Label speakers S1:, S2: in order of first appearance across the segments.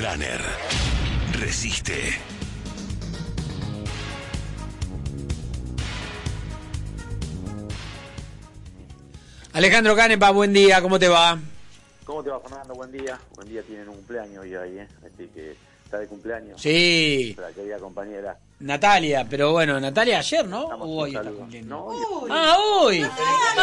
S1: Graner. Resiste.
S2: Alejandro Canepa, buen día, ¿cómo te va?
S3: ¿Cómo te va, Fernando? Buen día. Buen día, tienen un cumpleaños hoy ahí, así que está de cumpleaños.
S2: Sí.
S3: La querida compañera.
S2: Natalia, pero bueno, Natalia ayer, ¿no?
S3: Estamos
S2: Hoy está
S3: saludos.
S2: cumpliendo.
S3: No,
S2: Hoy.
S3: hoy.
S2: Yo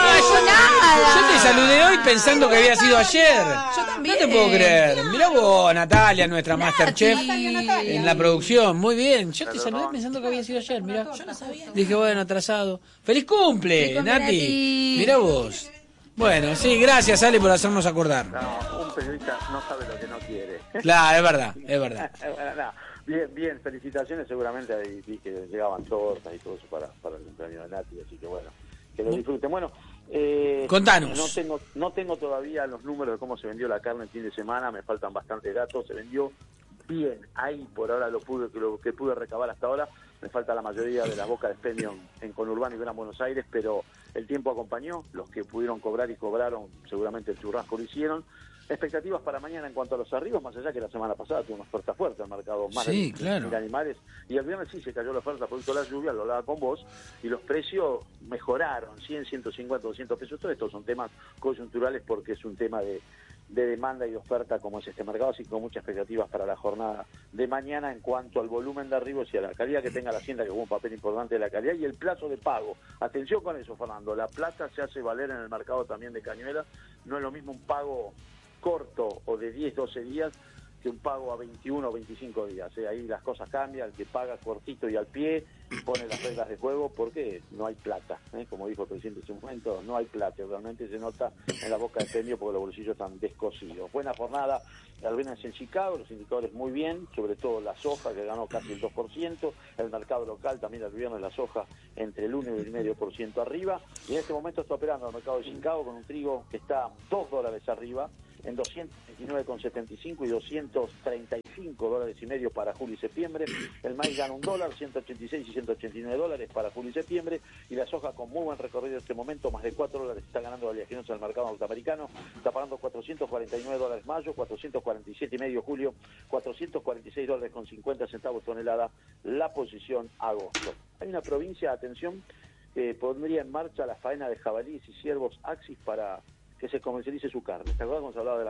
S2: te saludé hoy pensando que había sido ayer.
S4: Yo también.
S2: No te puedo creer. Mirá vos, Natalia, nuestra Masterchef
S4: Natalia.
S2: en la producción. Muy bien. Yo te
S3: Pero
S2: saludé
S3: no.
S2: pensando que había sido ayer, mirá.
S4: Yo no sabía.
S2: Dije, bueno, atrasado. ¡Feliz cumple,
S4: Feliz cumple,
S2: Nati!
S4: Nati.
S2: Mirá vos. Bueno, sí, gracias, Ale, por hacernos acordar.
S3: No, un periodista no sabe lo que no quiere.
S2: Claro, es verdad, es verdad.
S3: Bueno, no, bien, felicitaciones. Seguramente ahí vi que llegaban tortas y todo eso para el cumpleaños de Nati, así que bueno, que lo disfruten. Bueno,
S2: Contanos.
S3: No tengo todavía los números de cómo se vendió la carne el fin de semana, me faltan bastantes datos. Se vendió bien, ahí por ahora lo que pude recabar hasta ahora. Me falta la mayoría de las bocas de expendio en Conurbano y Gran Buenos Aires, pero el tiempo acompañó. Los que pudieron cobrar y cobraron, seguramente el churrasco lo hicieron. Expectativas para mañana en cuanto a los arribos, más allá que la semana pasada tuvo una oferta fuerte al mercado, más
S2: Sí,
S3: de
S2: claro.
S3: 1.000 animales. Y el viernes sí se cayó la oferta producto de la lluvia, lo hablaba con vos, y los precios mejoraron, 100, 150, 200 pesos. Todos estos son temas coyunturales porque es un tema de demanda y de oferta como es este mercado, así que con muchas expectativas para la jornada de mañana en cuanto al volumen de arribos y a la calidad que tenga la hacienda, que juega un papel importante de la calidad, y el plazo de pago. Atención con eso, Fernando, la plata se hace valer en el mercado también de Cañuelas. No es lo mismo un pago corto o de 10, 12 días que un pago a 21 o 25 días. Ahí las cosas cambian, el que paga cortito y al pie pone las reglas de juego porque no hay plata, como dijo el presidente en su momento, no hay plata, realmente se nota en la boca de expendio porque los bolsillos están descosidos. Buena jornada el viernes en Chicago, los indicadores muy bien, sobre todo la soja que ganó casi el 2%, el mercado local también el viernes la soja entre el 1 y el 1,5% arriba, y en este momento está operando el mercado de Chicago con un trigo que está $2 arriba, en 229,75 y 235 dólares y medio para julio y septiembre. El maíz gana $1, 186 y 189 dólares para julio y septiembre, y la soja con muy buen recorrido en este momento, más de $4 está ganando la oleaginosa del mercado norteamericano, está pagando 449 dólares mayo, 447 y medio julio, 446 dólares con 50 centavos tonelada la posición agosto. Hay una provincia, atención, que pondría en marcha la faena de jabalíes y ciervos Axis para que se comercialice su carne. ¿Te acuerdas cuando se hablaba de la